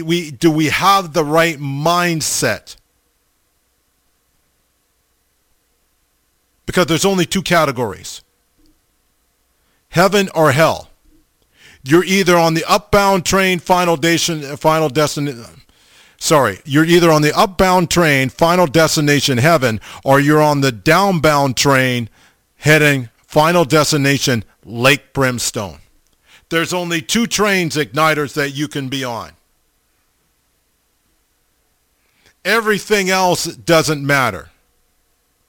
Do we have the right mindset? Because there's only two categories. Heaven or hell. You're either on the upbound train, you're either on the upbound train, final destination heaven, or you're on the downbound train heading final destination Lake Brimstone. There's only two trains, igniters, that you can be on. Everything else doesn't matter.